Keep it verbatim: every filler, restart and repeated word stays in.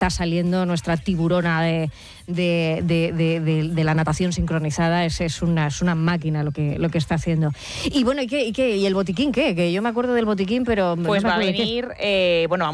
está saliendo nuestra tiburona de, de, de, de, de, de la natación sincronizada. Es, es, una, es una máquina lo que, lo que está haciendo. Y bueno, ¿y qué, y qué? ¿Y el botiquín qué? Que yo me acuerdo del botiquín, pero pues no me va a venir, eh, bueno,